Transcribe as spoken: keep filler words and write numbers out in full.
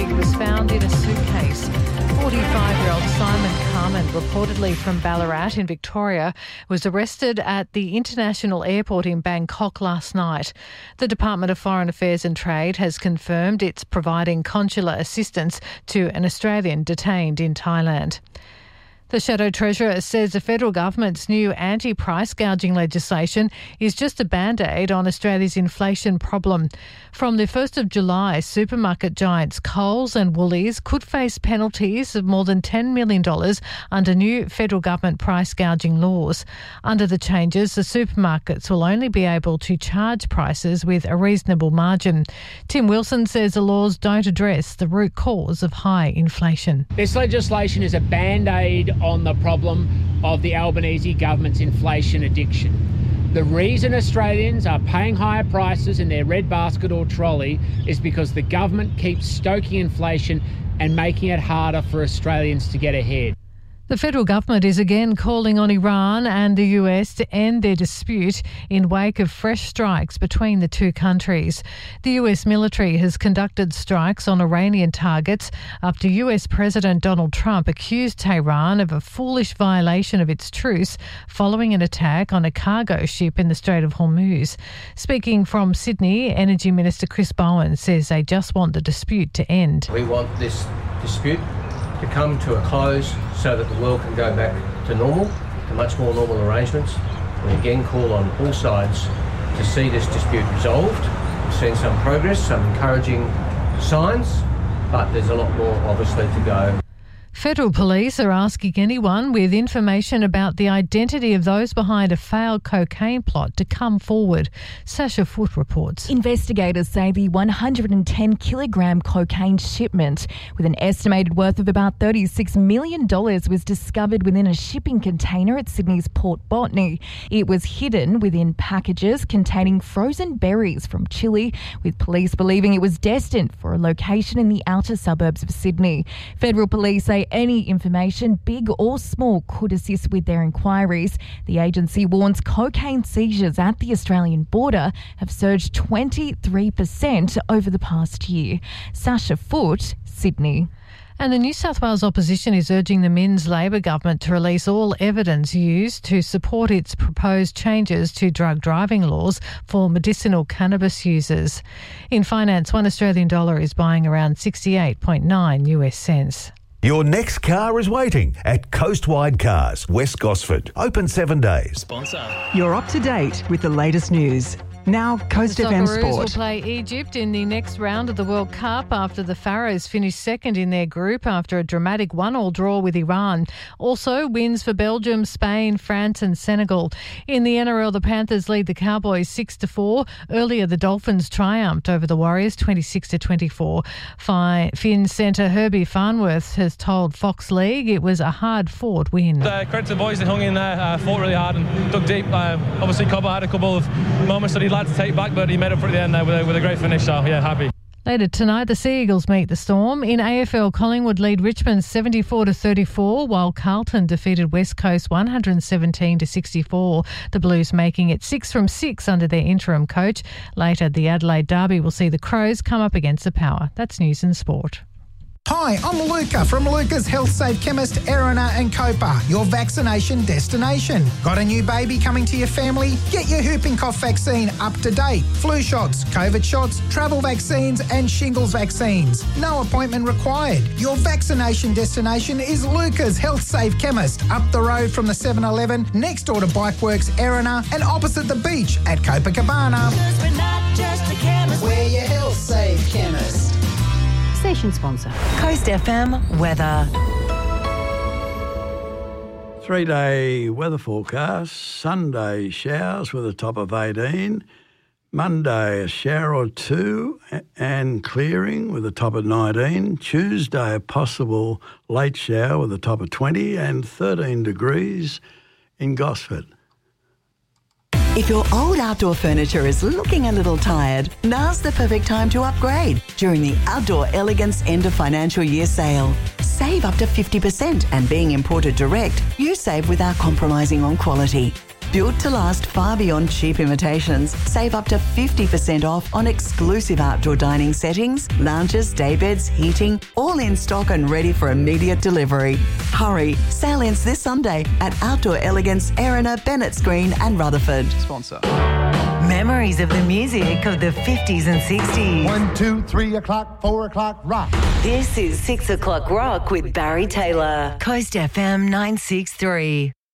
wig was found in a suitcase. forty-five-year-old Simon Carmen, reportedly from Ballarat in Victoria, was arrested at the International Airport in Bangkok last night. The Department of Foreign Affairs and Trade has confirmed it's providing consular assistance to an Australian detained in Thailand. The Shadow Treasurer says the federal government's new anti-price gouging legislation is just a band-aid on Australia's inflation problem. From the first of July, supermarket giants Coles and Woolies could face penalties of more than ten million dollars under new federal government price gouging laws. Under the changes, the supermarkets will only be able to charge prices with a reasonable margin. Tim Wilson says the laws don't address the root cause of high inflation. This legislation is a band-aid on the problem of the Albanese government's inflation addiction. The reason Australians are paying higher prices in their red basket or trolley is because the government keeps stoking inflation and making it harder for Australians to get ahead. The federal government is again calling on Iran and the U S to end their dispute in wake of fresh strikes between the two countries. The U S military has conducted strikes on Iranian targets after U S President Donald Trump accused Tehran of a foolish violation of its truce following an attack on a cargo ship in the Strait of Hormuz. Speaking from Sydney, Energy Minister Chris Bowen says they just want the dispute to end. We want this dispute to come to a close so that the world can go back to normal, to much more normal arrangements. We again call on all sides to see this dispute resolved. We've seen some progress, some encouraging signs, but there's a lot more obviously to go. Federal police are asking anyone with information about the identity of those behind a failed cocaine plot to come forward. Sasha Foote reports. Investigators say the one hundred ten kilogram cocaine shipment with an estimated worth of about thirty-six million dollars was discovered within a shipping container at Sydney's Port Botany. It was hidden within packages containing frozen berries from Chile, with police believing it was destined for a location in the outer suburbs of Sydney. Federal police say any information, big or small, could assist with their inquiries. The agency warns cocaine seizures at the Australian border have surged twenty-three percent over the past year. Sasha Foote, Sydney. And the New South Wales opposition is urging the Minns Labor government to release all evidence used to support its proposed changes to drug driving laws for medicinal cannabis users. In finance, one Australian dollar is buying around sixty-eight point nine U S cents. Your next car is waiting at Coastwide Cars, West Gosford. Open seven days. Sponsor. You're up to date with the latest news. Now, Coast the F M Socceroos Sport. will play Egypt in the next round of the World Cup after the Pharaohs finished second in their group after a dramatic one-all draw with Iran. Also, wins for Belgium, Spain, France and Senegal. In the N R L, the Panthers lead the Cowboys six to four. Earlier, the Dolphins triumphed over the Warriors twenty-six to twenty-four. Finn centre Herbie Farnworth has told Fox League it was a hard-fought win. Uh, credit to the boys that hung in there, uh, fought really hard and dug deep. Uh, obviously, Cobber had a couple of moments that he'd like to take back, but he made up for it at the end there with a, with a great finish, so yeah, happy. Later tonight, the Sea Eagles meet the Storm. In A F L, Collingwood lead Richmond seventy-four to thirty-four, while Carlton defeated West Coast one hundred seventeen to sixty-four. The Blues making it six from six under their interim coach. Later, the Adelaide Derby will see the Crows come up against the Power. That's News and Sport. Hi, I'm Luca from Luca's Health Safe Chemist, Erina and Copa, your vaccination destination. Got a new baby coming to your family? Get your whooping cough vaccine up to date. Flu shots, COVID shots, travel vaccines and shingles vaccines. No appointment required. Your vaccination destination is Luca's Health Safe Chemist, up the road from the seven eleven, next door to Bikeworks, Erina and opposite the beach at Copacabana. We're not just a chemist. We're your Health Safe Chemist. Station sponsor. Coast F M weather. Three-day weather forecast. Sunday showers with a top of eighteen. Monday a shower or two and clearing with a top of nineteen. Tuesday a possible late shower with a top of twenty and thirteen degrees in Gosford. If your old outdoor furniture is looking a little tired, now's the perfect time to upgrade during the Outdoor Elegance End of Financial Year sale. Save up to fifty percent, and being imported direct, you save without compromising on quality. Built to last far beyond cheap imitations. Save up to fifty percent off on exclusive outdoor dining settings, lounges, daybeds, heating, all in stock and ready for immediate delivery. Hurry, sale ends this Sunday at Outdoor Elegance, Erina, Bennett's Green and Rutherford. Sponsor. Memories of the music of the fifties and sixties. One, two, three o'clock, four o'clock, rock. This is Six O'Clock Rock with Barry Taylor. Coast F M nine six three.